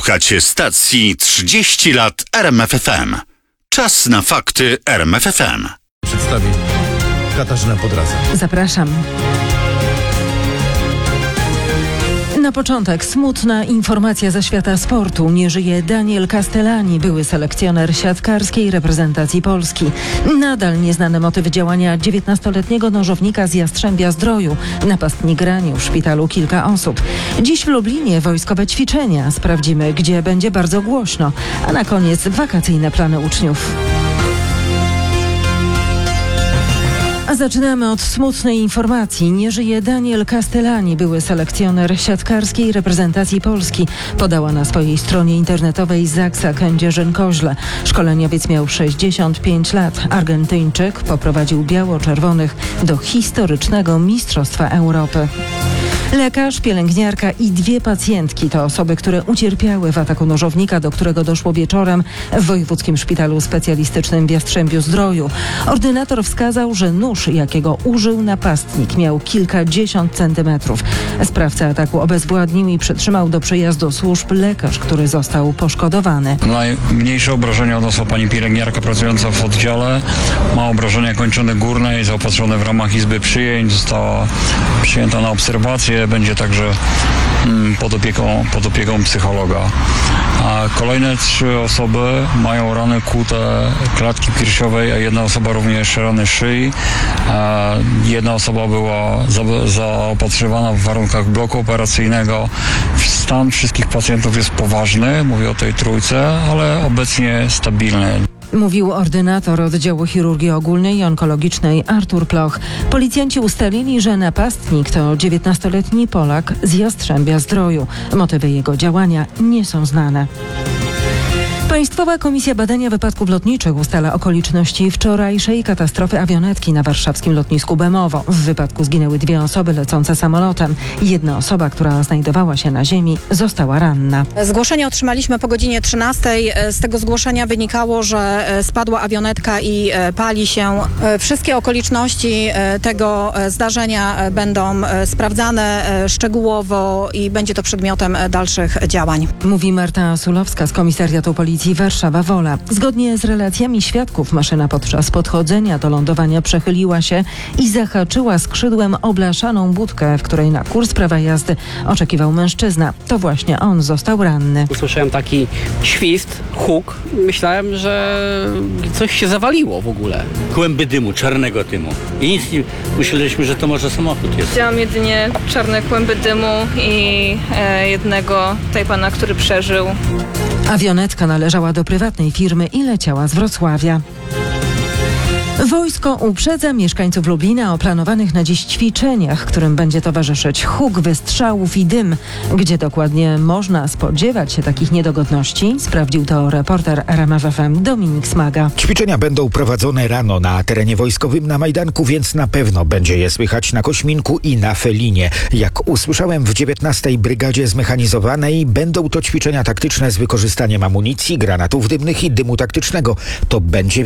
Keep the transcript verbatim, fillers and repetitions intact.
Słuchacie stacji trzydzieści lat R M F F M. Czas na fakty R M F F M. Przedstawi Katarzyna Podradza. Zapraszam. Na początek smutna informacja ze świata sportu. Nie żyje Daniel Castellani, były selekcjoner siatkarskiej reprezentacji Polski. Nadal nieznane motywy działania dziewiętnastoletniego nożownika z Jastrzębia-Zdroju. Napastnik ranił w szpitalu kilka osób. Dziś w Lublinie wojskowe ćwiczenia. Sprawdzimy, gdzie będzie bardzo głośno. A na koniec wakacyjne plany uczniów. A zaczynamy od smutnej informacji. Nie żyje Daniel Castellani, były selekcjoner siatkarskiej reprezentacji Polski. Podała na swojej stronie internetowej Zaksa Kędzierzyn-Koźle. Szkoleniowiec miał sześćdziesiąt pięć lat. Argentyńczyk poprowadził biało-czerwonych do historycznego Mistrzostwa Europy. Lekarz, pielęgniarka i dwie pacjentki to osoby, które ucierpiały w ataku nożownika, do którego doszło wieczorem w Wojewódzkim Szpitalu Specjalistycznym w Jastrzębiu-Zdroju. Ordynator wskazał, że nóż, jakiego użył napastnik, miał kilkadziesiąt centymetrów. Sprawca ataku obezwładnił i przytrzymał do przyjazdu służb lekarz, który został poszkodowany. Najmniejsze obrażenia odniosła pani pielęgniarka pracująca w oddziale. Ma obrażenia kończyny górnej, zaopatrzone w ramach izby przyjęć. Została przyjęta na obserwację. Będzie także mm, pod opieką, pod opieką psychologa. A kolejne trzy osoby mają rany kłute klatki piersiowej, a jedna osoba również rany szyi. A jedna osoba była za, zaopatrywana w warunkach bloku operacyjnego. Stan wszystkich pacjentów jest poważny, mówię o tej trójce, ale obecnie stabilny. Mówił ordynator oddziału chirurgii ogólnej i onkologicznej Artur Ploch. Policjanci ustalili, że napastnik to dziewiętnastoletni Polak z Jastrzębia-Zdroju. Motywy jego działania nie są znane. Państwowa Komisja Badania Wypadków Lotniczych ustala okoliczności wczorajszej katastrofy awionetki na warszawskim lotnisku Bemowo. W wypadku zginęły dwie osoby lecące samolotem. Jedna osoba, która znajdowała się na ziemi, została ranna. Zgłoszenie otrzymaliśmy po godzinie trzynastej. Z tego zgłoszenia wynikało, że spadła awionetka i pali się. Wszystkie okoliczności tego zdarzenia będą sprawdzane szczegółowo i będzie to przedmiotem dalszych działań. Mówi Marta Sulowska z Komisariatu Policji Warszawa-Wola. Zgodnie z relacjami świadków maszyna podczas podchodzenia do lądowania przechyliła się i zahaczyła skrzydłem o blaszaną budkę, w której na kurs prawa jazdy oczekiwał mężczyzna. To właśnie on został ranny. Usłyszałem taki świst, huk. Myślałem, że coś się zawaliło w ogóle. Kłęby dymu, czarnego dymu. I nic nie... Myśleliśmy, że to może samochód jest. Widziałam jedynie czarne kłęby dymu i e, jednego tutaj pana, który przeżył. Awionetka należała do prywatnej firmy i leciała z Wrocławia. Wojsko uprzedza mieszkańców Lublina o planowanych na dziś ćwiczeniach, którym będzie towarzyszyć huk wystrzałów i dym. Gdzie dokładnie można spodziewać się takich niedogodności? Sprawdził to reporter R M F F M Dominik Smaga. Ćwiczenia będą prowadzone rano na terenie wojskowym na Majdanku, więc na pewno będzie je słychać na Kośminku i na Felinie. Jak usłyszałem, w dziewiętnastej Brygadzie Zmechanizowanej będą to ćwiczenia taktyczne z wykorzystaniem amunicji, granatów dymnych i dymu taktycznego. To będzie